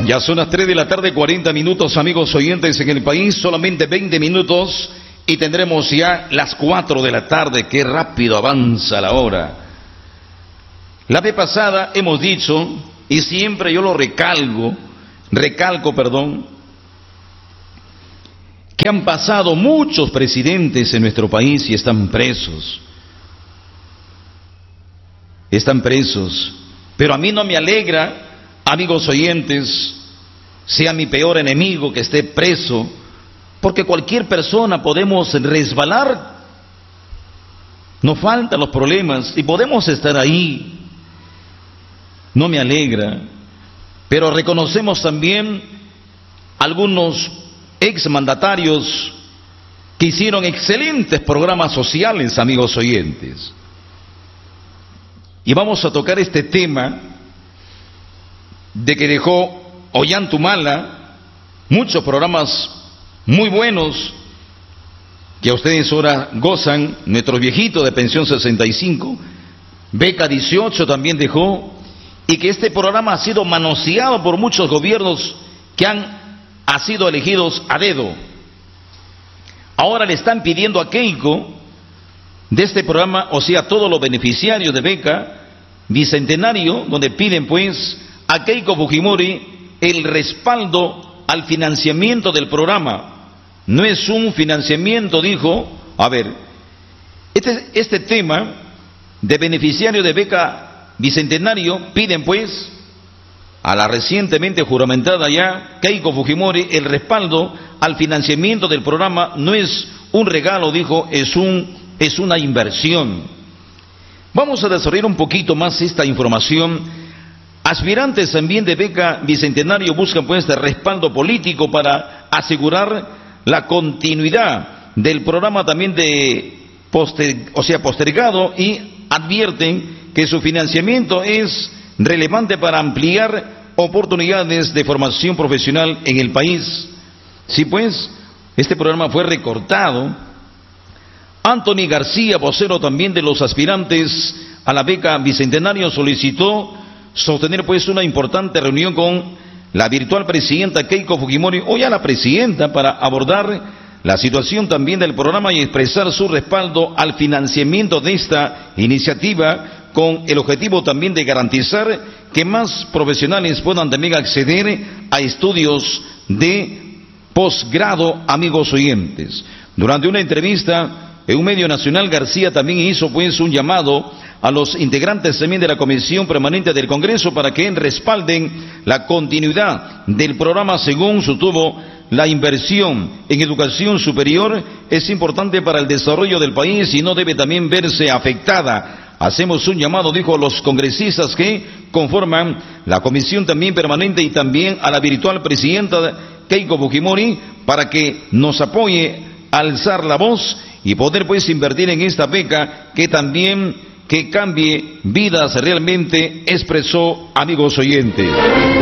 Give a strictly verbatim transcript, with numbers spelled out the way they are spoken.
Ya son las tres de la tarde, cuarenta minutos, amigos oyentes en el país, solamente veinte minutos y tendremos ya las cuatro de la tarde. Qué rápido avanza la hora. La vez pasada hemos dicho, y siempre yo lo recalco, recalco, perdón, que han pasado muchos presidentes en nuestro país y están presos. Están presos. Pero a mí no me alegra, amigos oyentes, sea mi peor enemigo que esté preso, porque cualquier persona podemos resbalar, no faltan los problemas y podemos estar ahí. No me alegra, pero reconocemos también algunos exmandatarios que hicieron excelentes programas sociales, amigos oyentes. Y vamos a tocar este tema de que dejó Ollantumala muchos programas muy buenos que a ustedes ahora gozan. Nuestros viejitos de pensión sesenta y cinco, beca dieciocho también dejó, y que este programa ha sido manoseado por muchos gobiernos que han, ha sido elegidos a dedo. Ahora le están pidiendo a Keiko de este programa, o sea, todos los beneficiarios de beca bicentenario, donde piden pues a Keiko Fujimori el respaldo al financiamiento del programa. No es un financiamiento, dijo, a ver, este, este tema de beneficiario de beca bicentenario, piden pues a la recientemente juramentada ya Keiko Fujimori el respaldo al financiamiento del programa. No es un regalo, dijo, es un es una inversión. Vamos a desarrollar un poquito más esta información. Aspirantes también de beca bicentenario buscan pues este respaldo político para asegurar la continuidad del programa también de poster, o sea, postergado, y advierten que su financiamiento es relevante para ampliar oportunidades de formación profesional en el país. Sí, pues, este programa fue recortado. Anthony García, vocero también de los aspirantes a la beca bicentenario, solicitó sostener pues una importante reunión con la virtual presidenta Keiko Fujimori, o ya la presidenta, para abordar la situación también del programa y expresar su respaldo al financiamiento de esta iniciativa, con el objetivo también de garantizar que más profesionales puedan también acceder a estudios de posgrado, amigos oyentes. Durante una entrevista en un medio nacional, García también hizo pues un llamado a los integrantes también de la Comisión Permanente del Congreso para que respalden la continuidad del programa. Según sostuvo, la inversión en educación superior es importante para el desarrollo del país y no debe también verse afectada. Hacemos un llamado, dijo, a los congresistas que conforman la Comisión también permanente y también a la virtual presidenta Keiko Fujimori para que nos apoye a alzar la voz y poder pues invertir en esta beca que también que cambie vidas realmente, expresó, amigos oyentes.